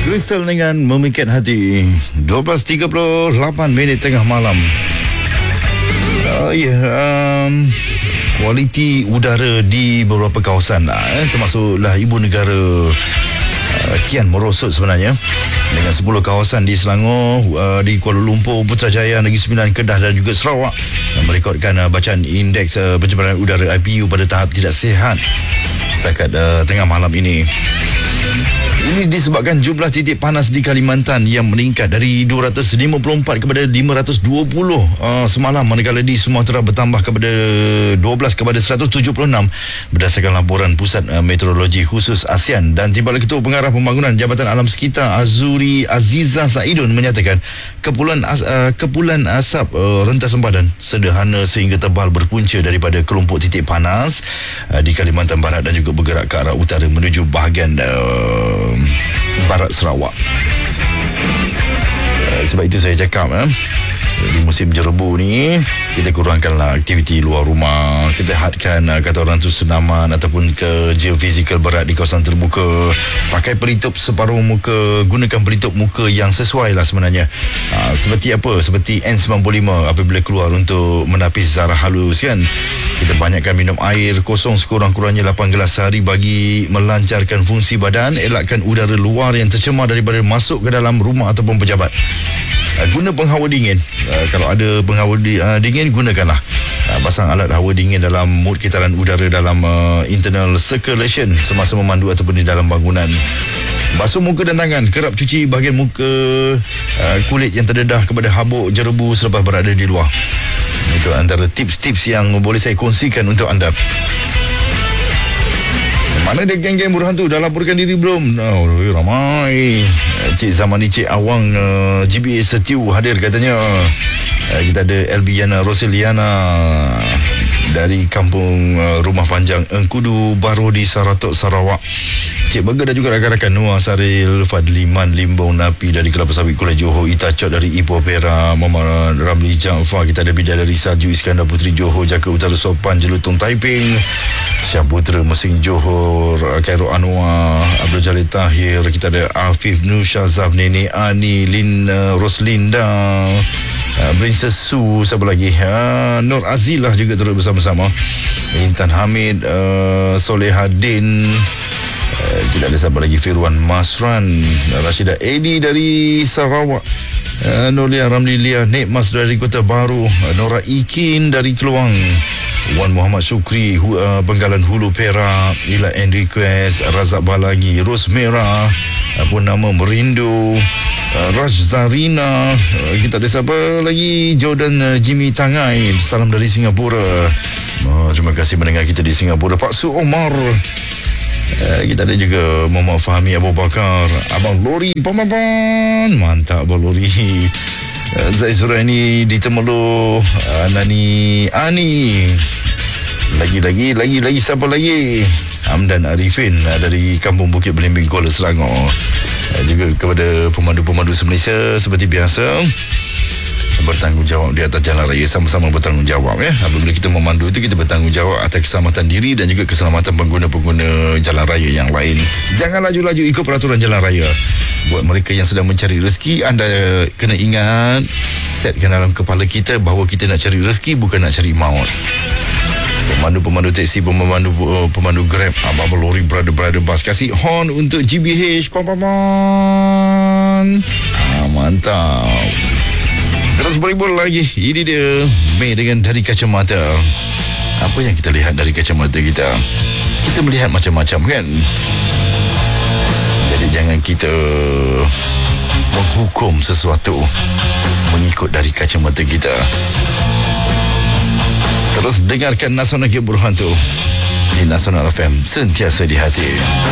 Kristal dengan Memikat Hati. 12.38 tengah malam. Kualiti udara di beberapa kawasan termasuklah ibu negara kian merosot sebenarnya, dengan 10 kawasan di Selangor, di Kuala Lumpur, Putrajaya, Negeri Sembilan, Kedah dan juga Sarawak merekodkan bacaan indeks pencemaran udara IPU pada tahap tidak sihat setakat tengah malam ini. Ini disebabkan jumlah titik panas di Kalimantan yang meningkat dari 254 kepada 520 semalam, manakala di Sumatera bertambah kepada 12 kepada 176 berdasarkan laporan Pusat Meteorologi Khusus ASEAN. Dan Timbalan Ketua Pengarah Pembangunan Jabatan Alam Sekitar Azuri Azizah Saidun menyatakan kepulan asap rentas sempadan sederhana sehingga tebal berpunca daripada kelompok titik panas di Kalimantan Barat dan juga bergerak ke arah utara menuju bahagian barat Sarawak. Sebab itu saya cakap di musim jerebu ni kita kurangkanlah aktiviti luar rumah. Kita hadkan kata orang tu senaman ataupun ke geofizikal berat di kawasan terbuka. Pakai pelitup separuh muka, gunakan pelitup muka yang sesuai lah sebenarnya. Seperti apa? Seperti N95 apabila keluar untuk menapis zarah halus kan. Kita banyakkan minum air kosong sekurang-kurangnya 8 gelas sehari bagi melancarkan fungsi badan. Elakkan udara luar yang tercemar daripada masuk ke dalam rumah ataupun pejabat. Guna penghawa dingin. Kalau ada penghawa dingin, gunakanlah. Pasang alat hawa dingin dalam mod kitaran udara dalam internal circulation semasa memandu ataupun di dalam bangunan. Basuh muka dan tangan. Kerap cuci bahagian muka kulit yang terdedah kepada habuk jerebu selepas berada di luar. Itu antara tips-tips yang boleh saya kongsikan untuk anda. Mana dia geng-geng buruhan tu? Dah laporkan diri belum? Ramai. Cik Zamani, Cik Awang, GBA Setiu hadir katanya. Kita ada Elbiana Roseliana dari kampung Rumah Panjang Engkudu Baru di Saratok, Sarawak. Cik Burger dan juga rakan-rakan Noah Saril, Fadliman Limbau Napi dari Kelapa Sawit Kuala Johor, Itacot dari Ipoh Perak, Muhammad Ramli Jaafar. Kita ada Bidadari Salju Iskandar Puteri Johor, Jaka Utara Sopan Jelutong Taiping, Syah Putra Mesing Johor, Khairul Anwar, Abdul Jalil Tahir. Kita ada Afif Nur Syazaf, Nenek Ani, Lin Roslinda, Princess Su, siapa lagi? Nur Azilah juga turut bersama-sama. Intan Hamid, Solehadin. Tidak ada siapa lagi? Firwan Masran, Rashidah Edi dari Sarawak, Nolia Ramlilia, Nek Mas dari Kota Baru, Nora Ikin dari Keluang, Wan Muhammad Syukri, Benggalan Hulu Perak, Ila Enriquez, Razak Balagi, Ros Merah, apa nama Merindu, Raj Zarina. Kita ada siapa lagi? Jordan Jimmy Tangai, salam dari Singapura. Terima kasih mendengar kita di Singapura. Pak Su Omar. Kita ada juga Muhammad Fahmi Abu Bakar, Abang Lori Pamapan, mantap Abang Lori. Zai Suraini di Temerloh, Nani Ani, lagi siapa lagi? Hamdan Arifin dari Kampung Bukit Belimbing, Kuala Selangor. Juga kepada pemandu-pemandu se-Malaysia seperti biasa, bertanggungjawab di atas jalan raya, sama-sama bertanggungjawab ya. Apabila kita memandu itu, kita bertanggungjawab atas keselamatan diri dan juga keselamatan pengguna-pengguna jalan raya yang lain. Jangan laju-laju ikut peraturan jalan raya. Buat mereka yang sedang mencari rezeki, anda kena ingat, setkan dalam kepala kita bahawa kita nak cari rezeki, bukan nak cari maut. Pemandu-pemandu teksi, pemandu Grab, abang lori, brother bus, kasih horn untuk GBH Papaman. Mantap. Terus beribul lagi. Ini dia Mei dengan Dari Kacamata. Apa yang kita lihat dari kacamata kita? Kita melihat macam-macam kan. Jadi jangan kita menghukum sesuatu mengikut dari kacamata kita. Terus dengarkan Nasional Burhan tu di Nasional FM, sentiasa di hati.